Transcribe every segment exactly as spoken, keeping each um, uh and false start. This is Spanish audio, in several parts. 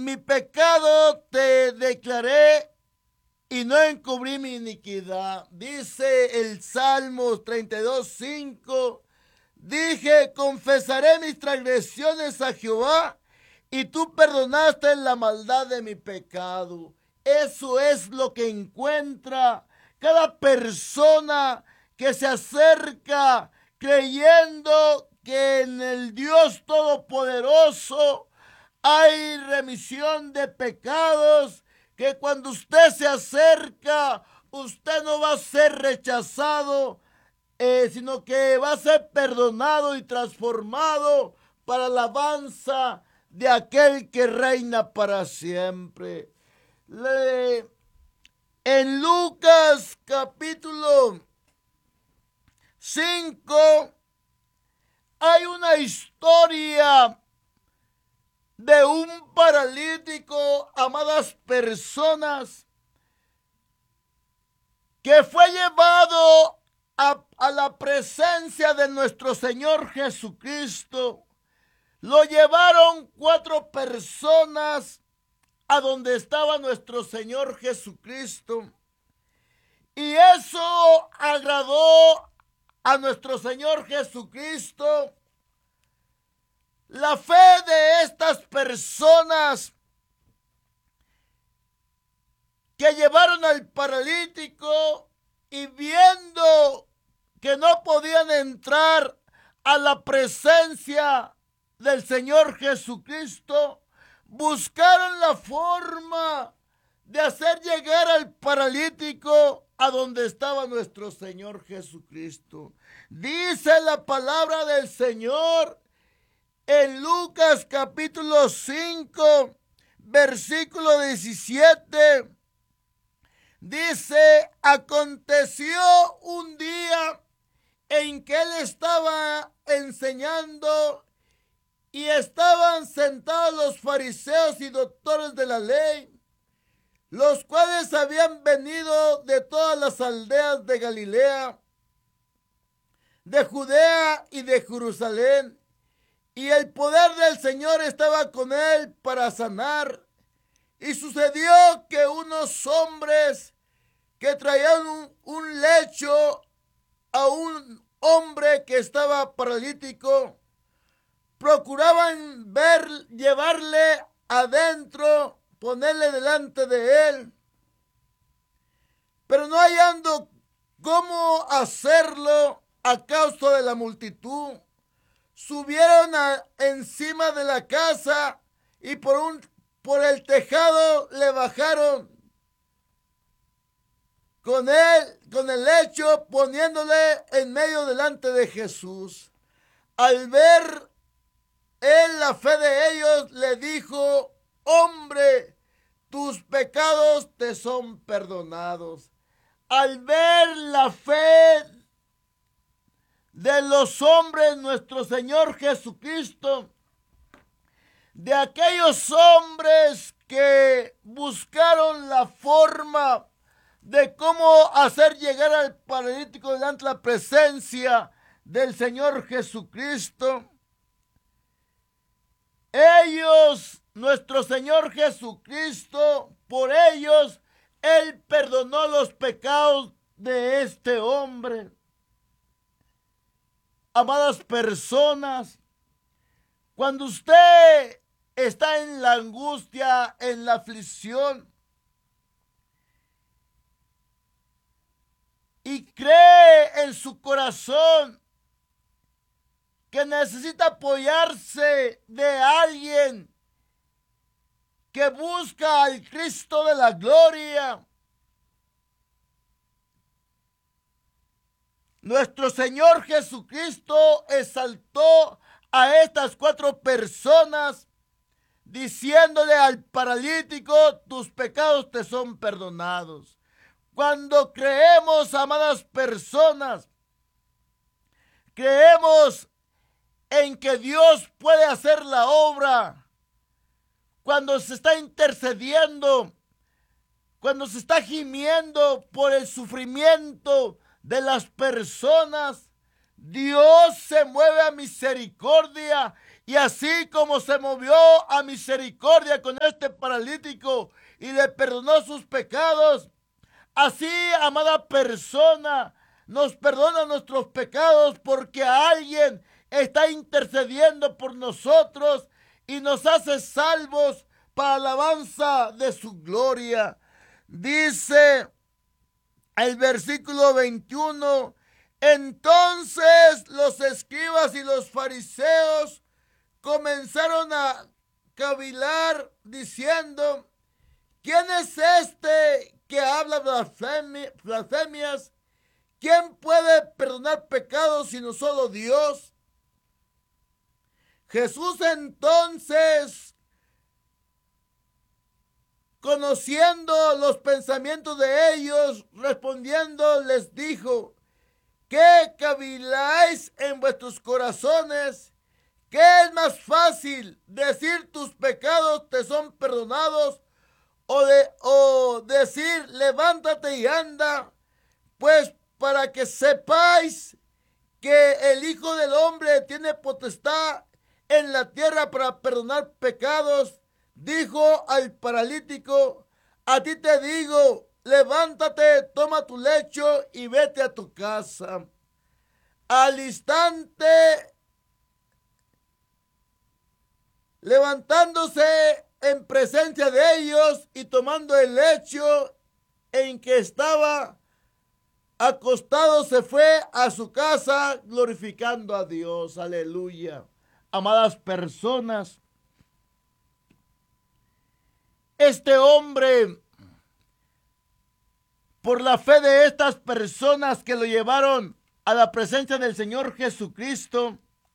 mi pecado te declaré y no encubrí mi iniquidad. Dice el Salmo treinta y dos, cinco. Dije, confesaré mis transgresiones a Jehová y tú perdonaste la maldad de mi pecado. Eso es lo que encuentra cada persona que se acerca creyendo que en el Dios Todopoderoso hay remisión de pecados, que cuando usted se acerca, usted no va a ser rechazado, eh, sino que va a ser perdonado y transformado para la alabanza de aquel que reina para siempre. Le, en Lucas capítulo cinco hay una historia de un paralítico, amadas personas, que fue llevado a, a la presencia de nuestro Señor Jesucristo. Lo llevaron cuatro personas a donde estaba nuestro Señor Jesucristo. Y eso agradó a nuestro Señor Jesucristo. La fe de estas personas que llevaron al paralítico y viendo que no podían entrar a la presencia del Señor Jesucristo, buscaron la forma de hacer llegar al paralítico a donde estaba nuestro Señor Jesucristo. Dice la palabra del Señor en Lucas capítulo cinco, versículo diecisiete. Dice, aconteció un día en que él estaba enseñando y estaban sentados los fariseos y doctores de la ley, los cuales habían venido de todas las aldeas de Galilea, de Judea y de Jerusalén. Y el poder del Señor estaba con él para sanar. Y sucedió que unos hombres que traían un, un lecho a un hombre que estaba paralítico, procuraban ver, llevarle adentro, ponerle delante de él. Pero no hallando cómo hacerlo a causa de la multitud, subieron a, encima de la casa y por, un, por el tejado le bajaron con él, con el lecho, poniéndole en medio delante de Jesús. Al ver él la fe de ellos, le dijo, hombre, tus pecados te son perdonados. Al ver la fe de los hombres, nuestro Señor Jesucristo, de aquellos hombres que buscaron la forma de cómo hacer llegar al paralítico delante de la presencia del Señor Jesucristo, ellos, nuestro Señor Jesucristo, por ellos, Él perdonó los pecados de este hombre. Amadas personas, cuando usted está en la angustia, en la aflicción, y cree en su corazón que necesita apoyarse de alguien que busca al Cristo de la gloria, nuestro Señor Jesucristo exaltó a estas cuatro personas diciéndole al paralítico, tus pecados te son perdonados. Cuando creemos, amadas personas, creemos en que Dios puede hacer la obra, cuando se está intercediendo, cuando se está gimiendo por el sufrimiento de las personas, Dios se mueve a misericordia Y así como se movió a misericordia con este paralítico y le perdonó sus pecados, así, amada persona, nos perdona nuestros pecados porque alguien está intercediendo por nosotros y nos hace salvos para alabanza de su gloria. Dice el versículo veintiuno, entonces los escribas y los fariseos comenzaron a cavilar diciendo, ¿quién es este que habla blasfemi- blasfemias? ¿Quién puede perdonar pecados sino solo Dios? Jesús entonces, conociendo los pensamientos de ellos, respondiendo les dijo, ¿qué caviláis en vuestros corazones? ¿Qué es más fácil, decir tus pecados te son perdonados o, de, o decir levántate y anda? Pues para que sepáis que el Hijo del Hombre tiene potestad en la tierra para perdonar pecados, dijo al paralítico, a ti te digo, levántate, toma tu lecho y vete a tu casa. Al instante, levantándose en presencia de ellos y tomando el lecho en que estaba acostado, se fue a su casa glorificando a Dios. Aleluya. Amadas personas, este hombre, por la fe de estas personas que lo llevaron a la presencia del Señor Jesucristo,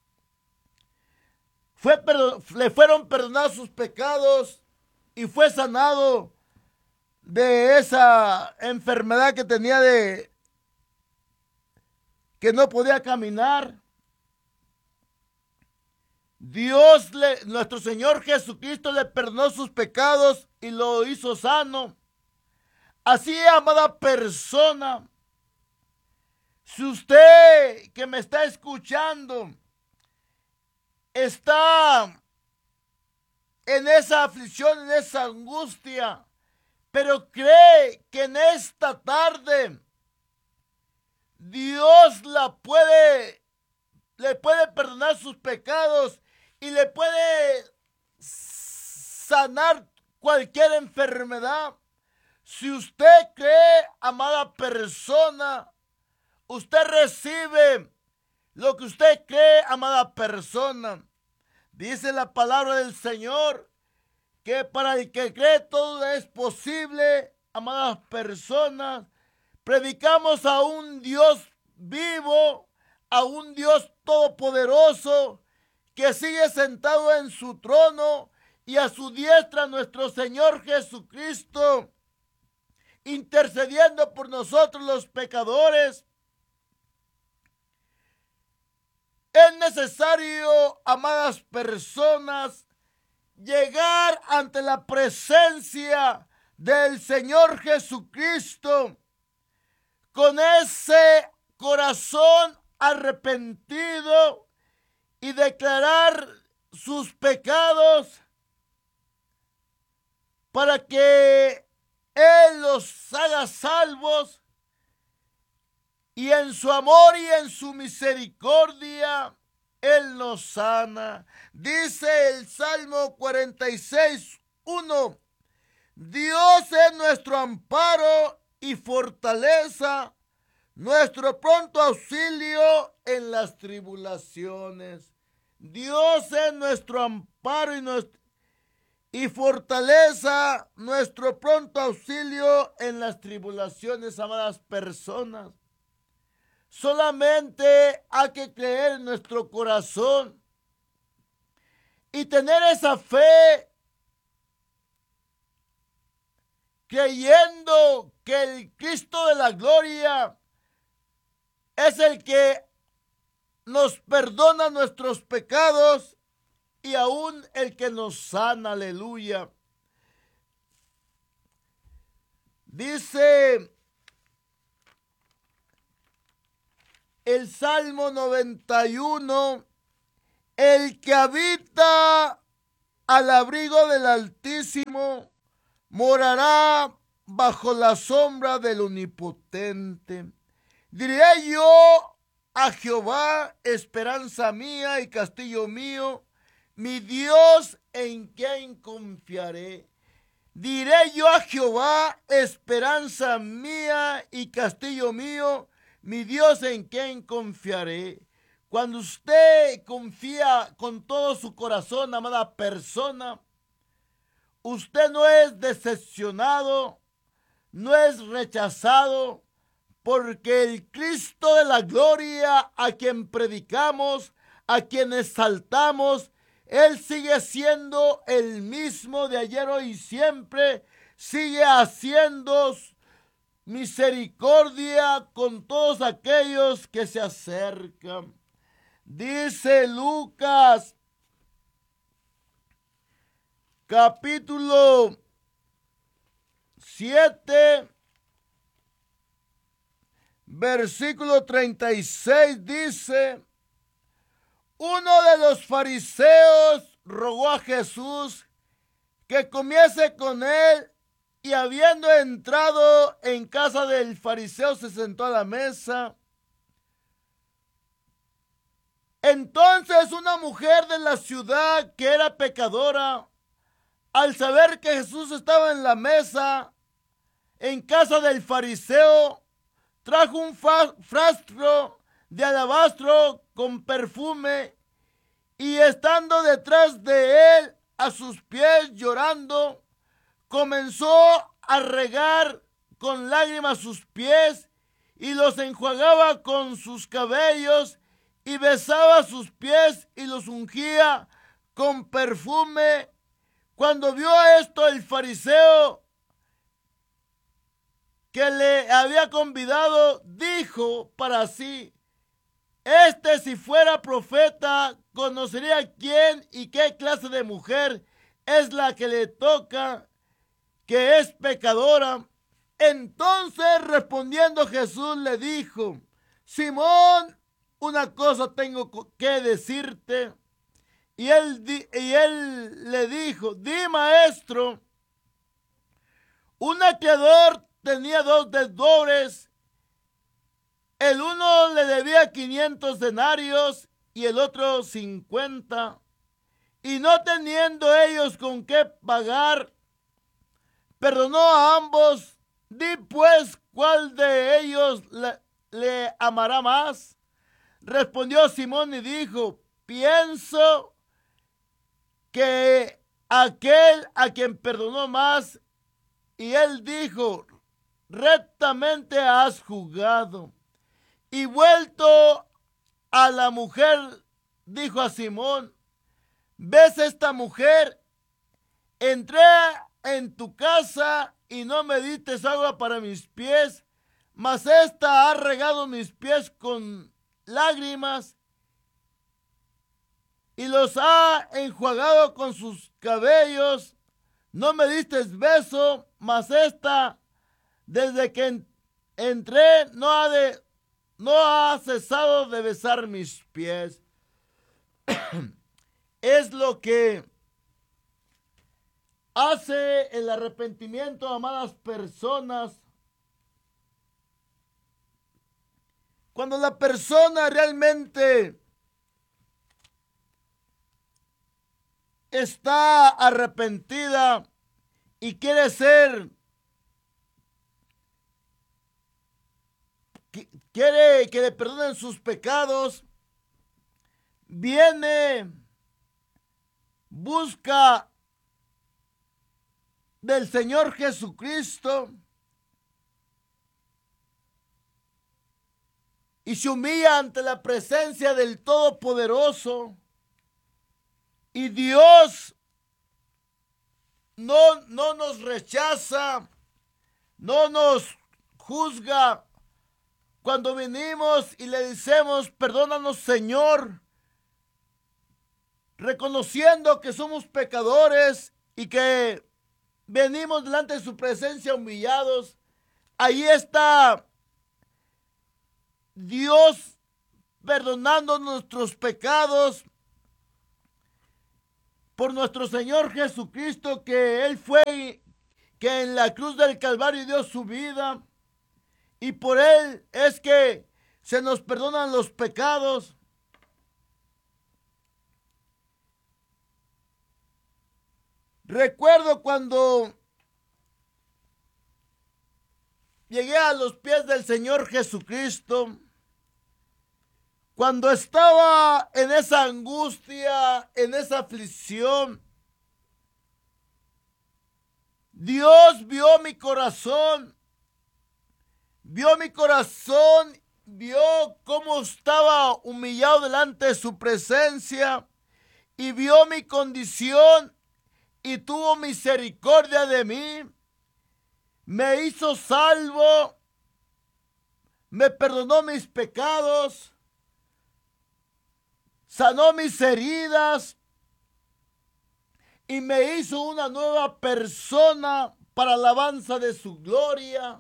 fue, le fueron perdonados sus pecados y fue sanado de esa enfermedad que tenía, de que no podía caminar. Dios, le, nuestro Señor Jesucristo, le perdonó sus pecados y lo hizo sano. Así, amada persona, si usted que me está escuchando está en esa aflicción, en esa angustia, pero cree que en esta tarde Dios la puede, le puede perdonar sus pecados y le puede sanar cualquier enfermedad. Si usted cree, amada persona, usted recibe lo que usted cree, amada persona. Dice la palabra del Señor que para el que cree todo es posible, amadas personas. Predicamos a un Dios vivo, a un Dios todopoderoso que sigue sentado en su trono y a su diestra nuestro Señor Jesucristo, intercediendo por nosotros los pecadores. Es necesario, amadas personas, llegar ante la presencia del Señor Jesucristo con ese corazón arrepentido y declarar sus pecados para que Él los haga salvos, y en su amor y en su misericordia Él nos sana. Dice el Salmo cuarenta y seis, uno, Dios es nuestro amparo y fortaleza, nuestro pronto auxilio en las tribulaciones. Dios es nuestro amparo y, nuestro, y fortaleza, nuestro pronto auxilio en las tribulaciones, amadas personas. Solamente hay que creer en nuestro corazón y tener esa fe, creyendo que el Cristo de la gloria es el que nos perdona nuestros pecados y aún el que nos sana. Aleluya. Dice el Salmo noventa y uno El que habita al abrigo del Altísimo morará bajo la sombra del Omnipotente. Diré yo a Jehová, esperanza mía y castillo mío, mi Dios en quien confiaré. Diré yo a Jehová, esperanza mía y castillo mío, mi Dios en quien confiaré. Cuando usted confía con todo su corazón, amada persona, usted no es decepcionado, no es rechazado, porque el Cristo de la gloria a quien predicamos, a quien exaltamos, Él sigue siendo el mismo de ayer, hoy y siempre. Sigue haciendo misericordia con todos aquellos que se acercan. Dice Lucas, capítulo siete, versículo treinta y seis, dice: uno de los fariseos rogó a Jesús que comiese con él, y habiendo entrado en casa del fariseo se sentó a la mesa. Entonces una mujer de la ciudad, que era pecadora, al saber que Jesús estaba en la mesa en casa del fariseo, trajo un frasco de alabastro con perfume, y estando detrás de él a sus pies llorando, comenzó a regar con lágrimas sus pies y los enjuagaba con sus cabellos, y besaba sus pies y los ungía con perfume. Cuando vio esto el fariseo que le había convidado, dijo para sí: este, si fuera profeta, conocería quién y qué clase de mujer es la que le toca, que es pecadora. Entonces, respondiendo Jesús, le dijo: Simón, una cosa tengo que decirte. Y él, y él le dijo: di, maestro. Un acreedor tenía dos deudores. El uno le debía quinientos denarios y el otro cincuenta. Y no teniendo ellos con qué pagar, perdonó a ambos. Di pues, ¿cuál de ellos le, le amará más? Respondió Simón y dijo: pienso que aquel a quien perdonó más. Y él dijo: rectamente has juzgado. Y vuelto a la mujer, dijo a Simón: ¿ves esta mujer? Entré en tu casa y no me diste agua para mis pies, mas esta ha regado mis pies con lágrimas y los ha enjuagado con sus cabellos. No me diste beso, mas esta, desde que entré, no ha, de, no ha cesado de besar mis pies. Es lo que hace el arrepentimiento, amadas personas. Cuando la persona realmente está arrepentida y quiere ser, quiere que le perdonen sus pecados, viene, busca del Señor Jesucristo y se humilla ante la presencia del Todopoderoso, y Dios no, no nos rechaza, no nos juzga cuando venimos y le decimos: perdónanos, Señor, reconociendo que somos pecadores y que venimos delante de su presencia humillados. Ahí está Dios perdonando nuestros pecados, por nuestro Señor Jesucristo, que Él fue, que en la cruz del Calvario dio su vida, y por Él es que se nos perdonan los pecados. Recuerdo cuando llegué a los pies del Señor Jesucristo, cuando estaba en esa angustia, en esa aflicción, Dios vio mi corazón, vio mi corazón, vio cómo estaba humillado delante de su presencia y vio mi condición y tuvo misericordia de mí, me hizo salvo, me perdonó mis pecados, sanó mis heridas y me hizo una nueva persona para alabanza de su gloria.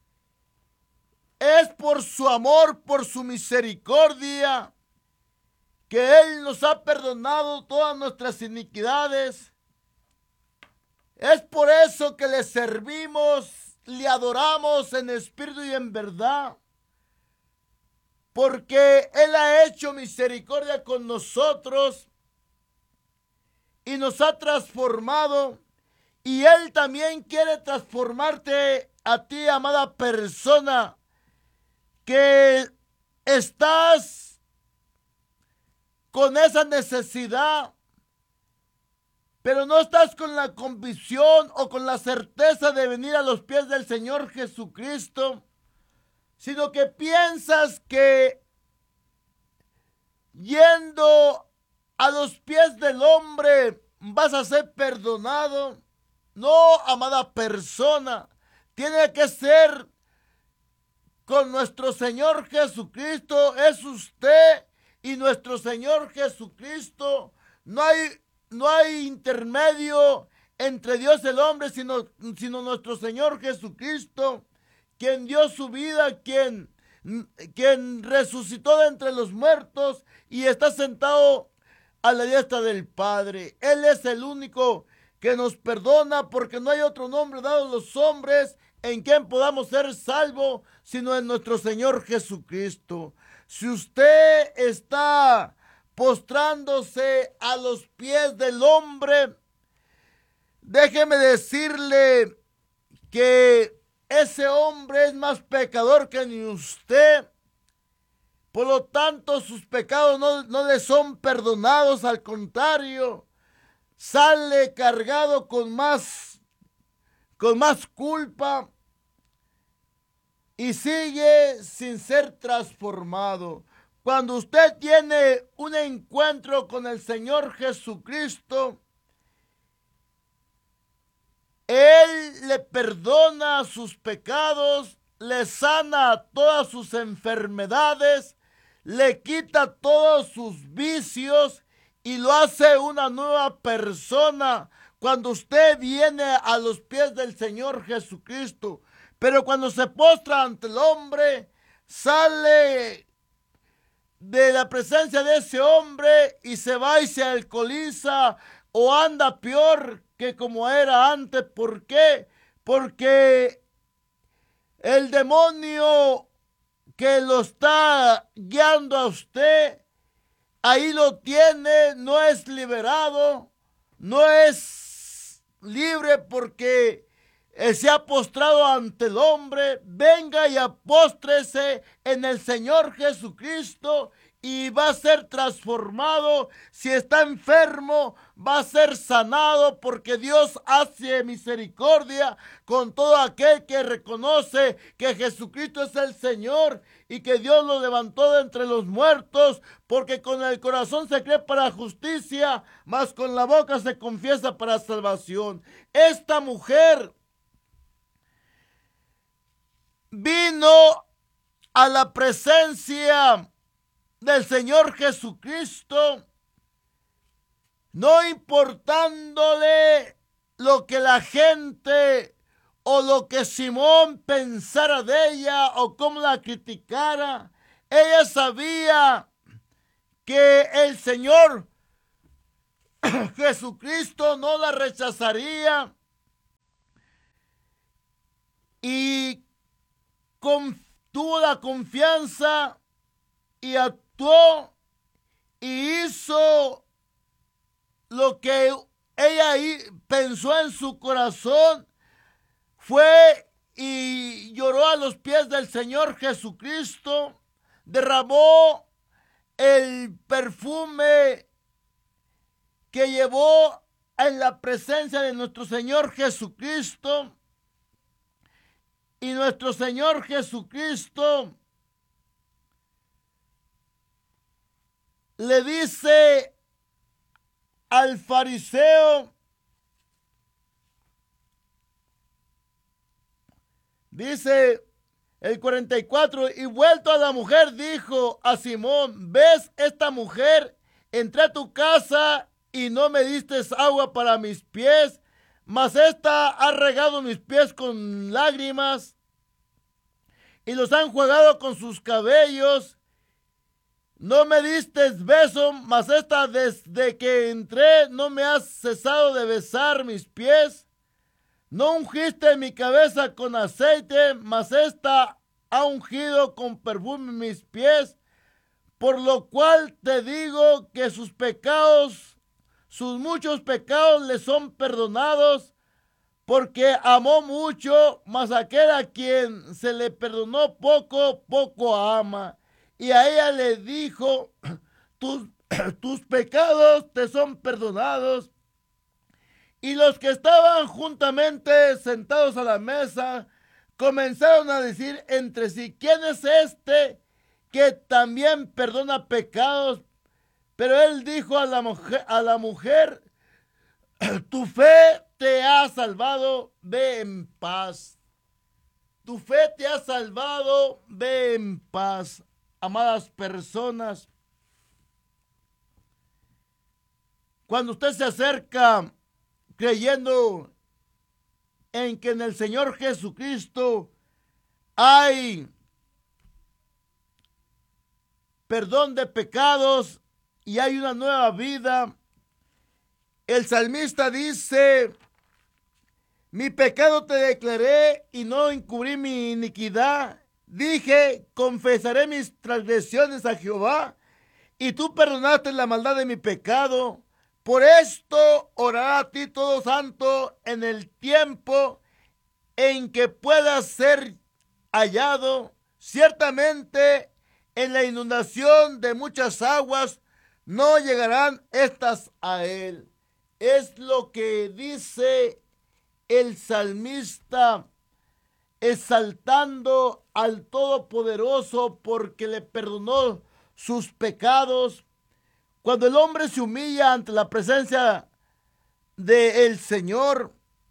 Es por su amor, por su misericordia, que Él nos ha perdonado todas nuestras iniquidades. Es por eso que le servimos, le adoramos en espíritu y en verdad, porque Él ha hecho misericordia con nosotros y nos ha transformado, y Él también quiere transformarte a ti, amada persona, que estás con esa necesidad, pero no estás con la convicción o con la certeza de venir a los pies del Señor Jesucristo, sino que piensas que yendo a los pies del hombre vas a ser perdonado. No, amada persona, tiene que ser con nuestro Señor Jesucristo. Es usted y nuestro Señor Jesucristo. No hay, no hay intermedio entre Dios y el hombre, sino, sino nuestro Señor Jesucristo, quien dio su vida, quien, quien resucitó de entre los muertos y está sentado a la diestra del Padre. Él es el único que nos perdona, porque no hay otro nombre dado a los hombres en quien podamos ser salvos, sino en nuestro Señor Jesucristo. Si usted está postrándose a los pies del hombre, déjeme decirle que ese hombre es más pecador que ni usted. Por lo tanto, sus pecados no, no le son perdonados, al contrario, sale cargado con más, con más culpa y sigue sin ser transformado. Cuando usted tiene un encuentro con el Señor Jesucristo, Él le perdona sus pecados, le sana todas sus enfermedades, le quita todos sus vicios y lo hace una nueva persona cuando usted viene a los pies del Señor Jesucristo. Pero cuando se postra ante el hombre, sale de la presencia de ese hombre y se va y se alcoholiza o anda peor que como era antes. ¿Por qué? Porque el demonio que lo está guiando a usted, ahí lo tiene, no es liberado, no es libre, porque él se ha postrado ante el hombre. Venga y apóstrese en el Señor Jesucristo y va a ser transformado. Si está enfermo, va a ser sanado, porque Dios hace misericordia con todo aquel que reconoce que Jesucristo es el Señor y que Dios lo levantó de entre los muertos, porque con el corazón se cree para justicia, mas con la boca se confiesa para salvación. Esta mujer vino a la presencia del Señor Jesucristo, no importándole lo que la gente o lo que Simón pensara de ella o cómo la criticara. Ella sabía que el Señor Jesucristo no la rechazaría y con, tuvo la confianza y actuó y hizo lo que ella pensó en su corazón. Fue y lloró a los pies del Señor Jesucristo, derramó el perfume que llevó en la presencia de nuestro Señor Jesucristo. Y nuestro Señor Jesucristo le dice al fariseo, dice el cuarenta y cuatro, y vuelto a la mujer dijo a Simón, ¿ves esta mujer? Entré a tu casa y no me diste agua para mis pies, mas esta ha regado mis pies con lágrimas y los ha enjuagado con sus cabellos. No me diste beso, mas esta desde que entré no me has cesado de besar mis pies. No ungiste mi cabeza con aceite, mas esta ha ungido con perfume mis pies. Por lo cual te digo que sus pecados, sus muchos pecados le son perdonados, porque amó mucho, mas aquel a quien se le perdonó poco, poco ama. Y a ella le dijo, tus, tus pecados te son perdonados. Y los que estaban juntamente sentados a la mesa comenzaron a decir entre sí, ¿quién es este que también perdona pecados? Pero él dijo a la mujer, a la mujer, tu fe te ha salvado, ve en paz. Tu fe te ha salvado, ve en paz. Amadas personas, cuando usted se acerca creyendo en que en el Señor Jesucristo hay perdón de pecados y hay una nueva vida, el salmista dice, mi pecado te declaré y no encubrí mi iniquidad. Dije, confesaré mis transgresiones a Jehová, y tú perdonaste la maldad de mi pecado. Por esto orará a ti todo santo en el tiempo en que pueda ser hallado. Ciertamente en la inundación de muchas aguas no llegarán estas a él. Es lo que dice el salmista, exaltando al Todopoderoso porque le perdonó sus pecados. Cuando el hombre se humilla ante la presencia del Señor,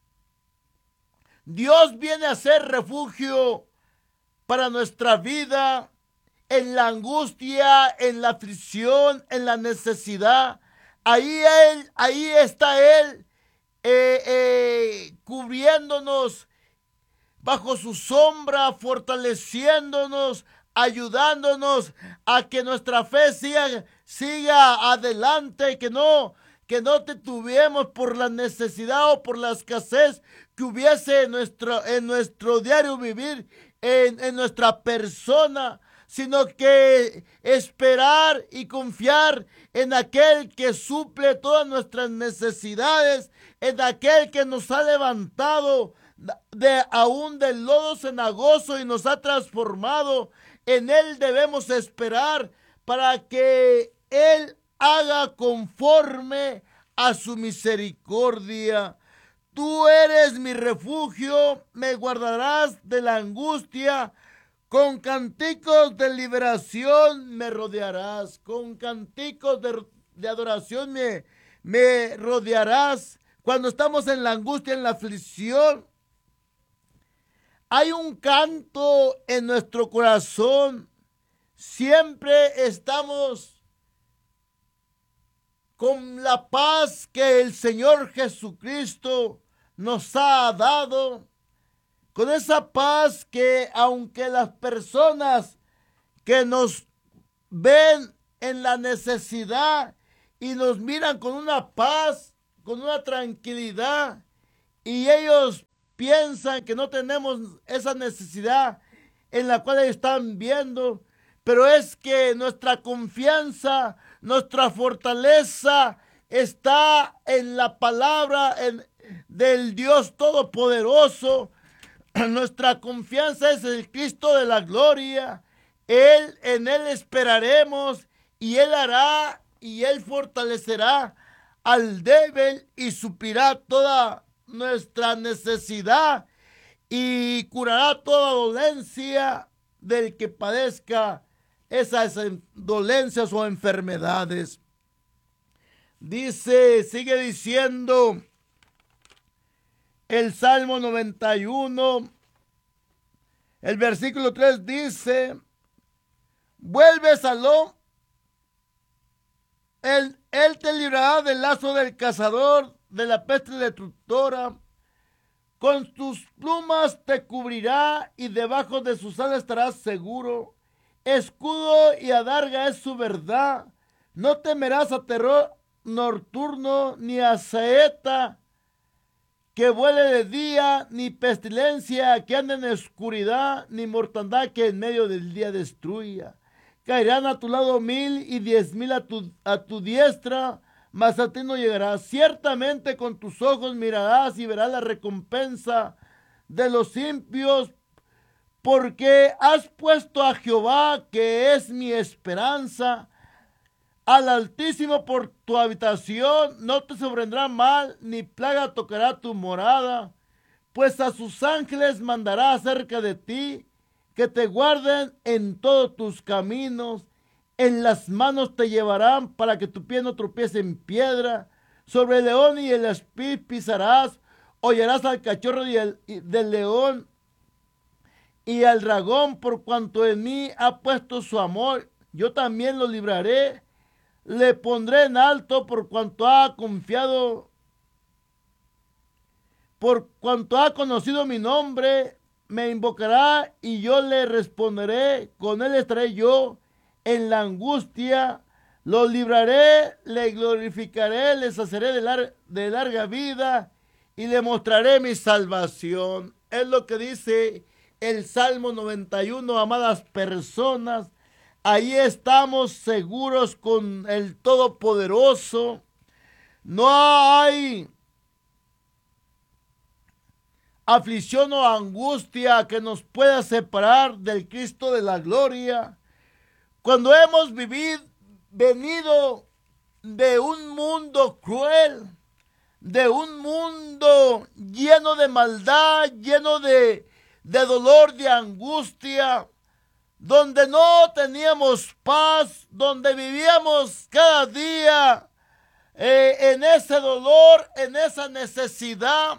Dios viene a ser refugio para nuestra vida en la angustia, en la aflicción, en la necesidad. Ahí él, ahí está Él eh, eh, cubriéndonos bajo su sombra, fortaleciéndonos, ayudándonos a que nuestra fe siga, siga adelante, que no, que no titubeemos por la necesidad o por la escasez que hubiese en nuestro, en nuestro diario vivir, en, en nuestra persona, sino que esperar y confiar en aquel que suple todas nuestras necesidades, en aquel que nos ha levantado de aún del lodo cenagoso y nos ha transformado. En él debemos esperar para que él haga conforme a su misericordia. Tú eres mi refugio, me guardarás de la angustia, con cánticos de liberación me rodearás, con cánticos de, de adoración me, me rodearás. Cuando estamos en la angustia, en la aflicción, hay un canto en nuestro corazón. Siempre estamos con la paz que el Señor Jesucristo nos ha dado. Con esa paz que aunque las personas que nos ven en la necesidad y nos miran con una paz, con una tranquilidad, y ellos piensan que no tenemos esa necesidad en la cual ellos están viendo, pero es que nuestra confianza, nuestra fortaleza está en la palabra en, del Dios Todopoderoso. Nuestra confianza es el Cristo de la gloria. Él, en Él esperaremos, y Él hará y Él fortalecerá al débil y suplirá toda nuestra necesidad y curará toda dolencia del que padezca esas dolencias o enfermedades. Dice, sigue diciendo el Salmo noventa y uno, el versículo tres dice: vuelve, Salom, él, él te librará del lazo del cazador, de la peste destructora. Con tus plumas te cubrirá y debajo de sus alas estarás seguro. Escudo y adarga es su verdad. No temerás a terror nocturno, ni a saeta que vuele de día, ni pestilencia que ande en oscuridad, ni mortandad que en medio del día destruya. Caerán a tu lado mil y diez mil a tu, a tu diestra, mas a ti no llegará. Ciertamente con tus ojos mirarás y verás la recompensa de los impios, porque has puesto a Jehová, que es mi esperanza, al Altísimo por tu habitación. No te sobrevendrá mal, ni plaga tocará tu morada, pues a sus ángeles mandará acerca de ti, que te guarden en todos tus caminos. En las manos te llevarán para que tu pie no tropiece en piedra. Sobre el león y el aspid pisarás, hollarás al cachorro y el, y del león y al dragón, por cuanto en mí ha puesto su amor. Yo también lo libraré, le pondré en alto, por cuanto ha confiado, por cuanto ha conocido mi nombre. Me invocará y yo le responderé. Con él estaré yo en la angustia. Lo libraré, le glorificaré, le saciaré de, lar de larga vida y le mostraré mi salvación. Es lo que dice el Salmo noventa y uno, amadas personas. Ahí estamos seguros con el Todopoderoso. No hay aflicción o angustia que nos pueda separar del Cristo de la gloria. Cuando hemos vivido, venido de un mundo cruel, de un mundo lleno de maldad, lleno de, de dolor, de angustia, donde no teníamos paz, donde vivíamos cada día eh, en ese dolor, en esa necesidad,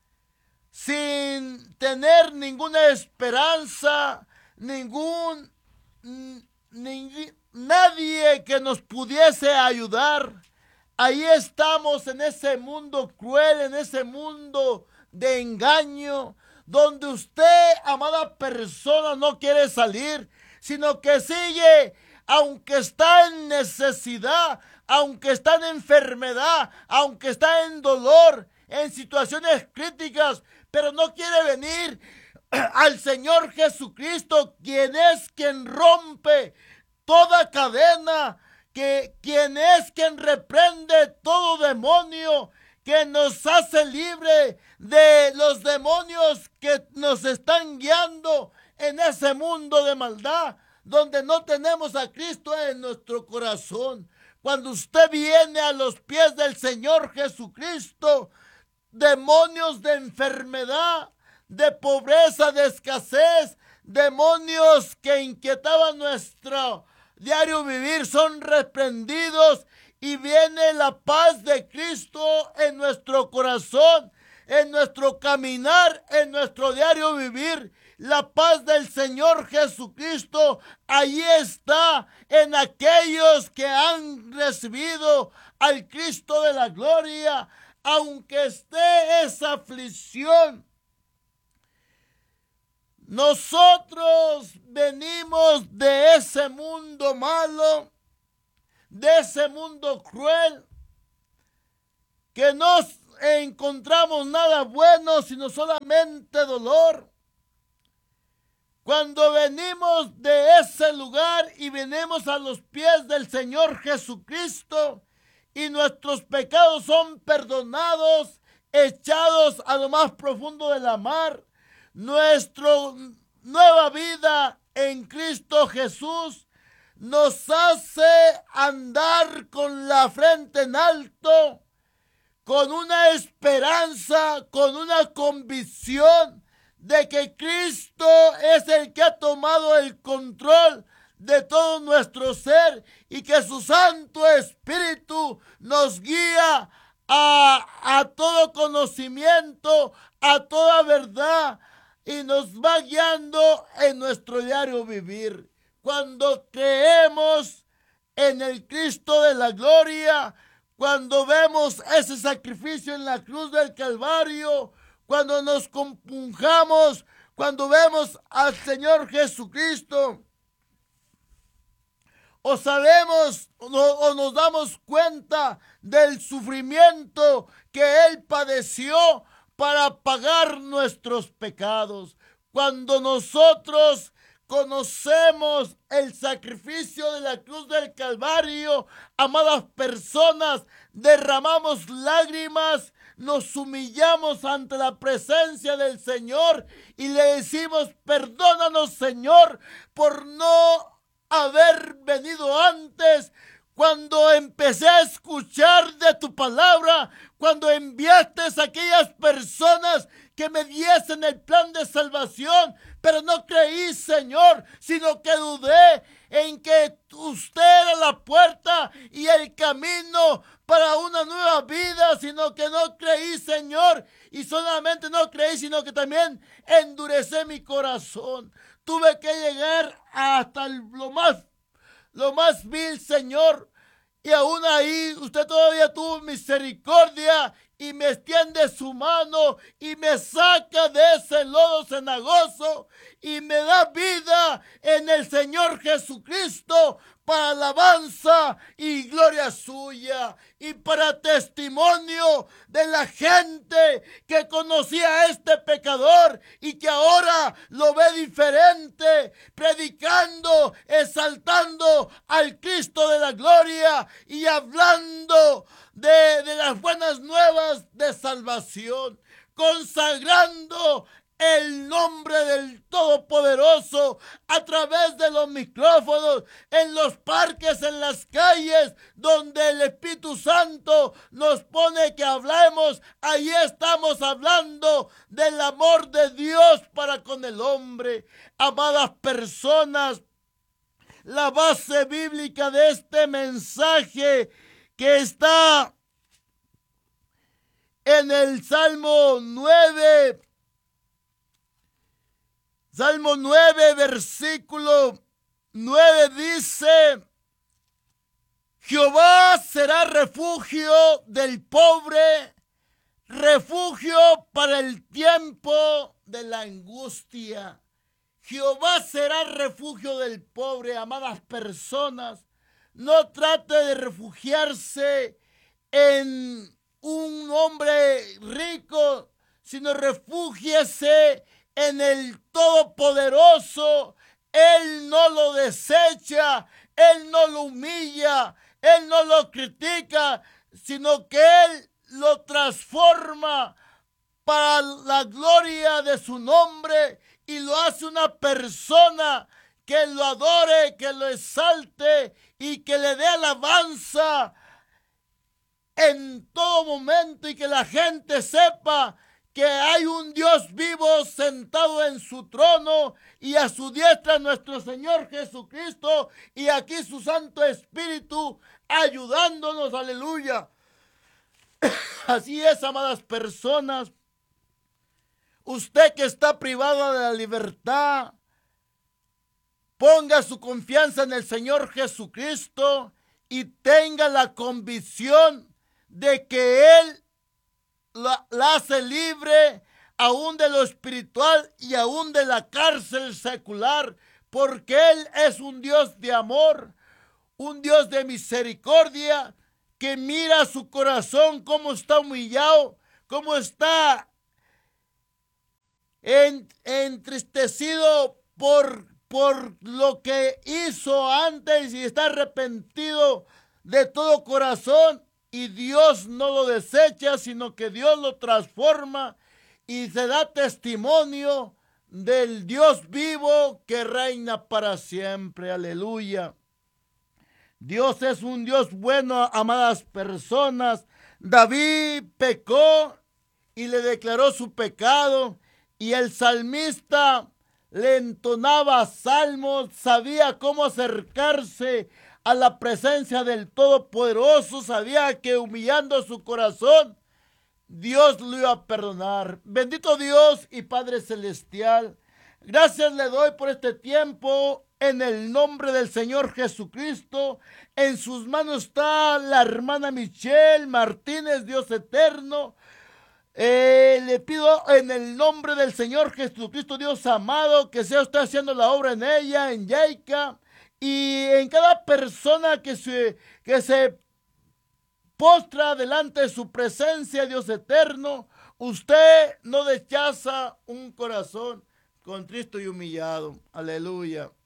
sin tener ninguna esperanza, ningún, ni, nadie que nos pudiese ayudar. Ahí estamos en ese mundo cruel, en ese mundo de engaño, donde usted, amada persona, no quiere salir, sino que sigue, aunque está en necesidad, aunque está en enfermedad, aunque está en dolor, en situaciones críticas, pero no quiere venir al Señor Jesucristo, quien es quien rompe toda cadena, que quien es quien reprende todo demonio, que nos hace libre de los demonios que nos están guiando en ese mundo de maldad, donde no tenemos a Cristo en nuestro corazón. Cuando usted viene a los pies del Señor Jesucristo, demonios de enfermedad, de pobreza, de escasez, demonios que inquietaban nuestro diario vivir son reprendidos, y viene la paz de Cristo en nuestro corazón, en nuestro caminar, en nuestro diario vivir. La paz del Señor Jesucristo ahí está en aquellos que han recibido al Cristo de la gloria. Aunque esté esa aflicción, nosotros venimos de ese mundo malo, de ese mundo cruel, que no encontramos nada bueno, sino solamente dolor. Cuando venimos de ese lugar y venimos a los pies del Señor Jesucristo y nuestros pecados son perdonados, echados a lo más profundo de la mar, nuestra nueva vida en Cristo Jesús nos hace andar con la frente en alto, con una esperanza, con una convicción de que Cristo es el que ha tomado el control de todo nuestro ser y que su Santo Espíritu nos guía a, a todo conocimiento, a toda verdad, y nos va guiando en nuestro diario vivir. Cuando creemos en el Cristo de la gloria, cuando vemos ese sacrificio en la cruz del Calvario, cuando nos compungamos, cuando vemos al Señor Jesucristo, o sabemos o, o nos damos cuenta del sufrimiento que Él padeció para pagar nuestros pecados. Cuando nosotros conocemos el sacrificio de la cruz del Calvario, amadas personas, derramamos lágrimas, nos humillamos ante la presencia del Señor y le decimos: perdónanos, Señor, por no haber venido antes. Cuando empecé a escuchar de tu palabra, cuando enviaste a aquellas personas que me diesen el plan de salvación, pero no creí, Señor, sino que dudé en que usted era la puerta y el camino para una nueva vida, sino que no creí, Señor, y solamente no creí, sino que también endurecé mi corazón. Tuve que llegar hasta lo más lo más vil, Señor, y aún ahí usted todavía tuvo misericordia y me extiende su mano y me saca de ese lodo cenagoso y me da vida en el Señor Jesucristo para alabanza y gloria suya y para testimonio de la gente que conocía a este pecador y que ahora lo ve diferente, predicando, exaltando al Cristo de la gloria y hablando de, de las buenas nuevas de salvación, consagrando el nombre del Todopoderoso a través de los micrófonos, en los parques, en las calles, donde el Espíritu Santo nos pone que hablemos. Ahí estamos hablando del amor de Dios para con el hombre. Amadas personas, la base bíblica de este mensaje que está en el Salmo nueve, Salmo nueve, versículo nueve dice: Jehová será refugio del pobre, refugio para el tiempo de la angustia. Jehová será refugio del pobre, amadas personas. No trate de refugiarse en un hombre rico, sino refúgiese en el Todopoderoso. Él no lo desecha, Él no lo humilla, Él no lo critica, sino que Él lo transforma para la gloria de su nombre y lo hace una persona que lo adore, que lo exalte y que le dé alabanza en todo momento, y que la gente sepa que hay un Dios vivo sentado en su trono y a su diestra nuestro Señor Jesucristo y aquí su Santo Espíritu ayudándonos, aleluya. Así es, amadas personas, usted que está privado de la libertad, ponga su confianza en el Señor Jesucristo y tenga la convicción de que Él la, la hace libre aún de lo espiritual y aún de la cárcel secular, porque Él es un Dios de amor, un Dios de misericordia que mira su corazón, cómo está humillado, cómo está en, entristecido por, por lo que hizo antes y está arrepentido de todo corazón. Y Dios no lo desecha, sino que Dios lo transforma y se da testimonio del Dios vivo que reina para siempre. Aleluya. Dios es un Dios bueno, amadas personas. David pecó y le declaró su pecado, y el salmista le entonaba salmos, sabía cómo acercarse a la presencia del Todopoderoso, sabía que humillando su corazón, Dios lo iba a perdonar. Bendito Dios y Padre Celestial, gracias le doy por este tiempo en el nombre del Señor Jesucristo. En sus manos está la hermana Michelle Martínez, Dios eterno. Eh, le pido en el nombre del Señor Jesucristo, Dios amado, que sea usted haciendo la obra en ella, en Yaica, y en cada persona que se, que se postra delante de su presencia, Dios eterno. Usted no rechaza un corazón contristo y humillado. Aleluya.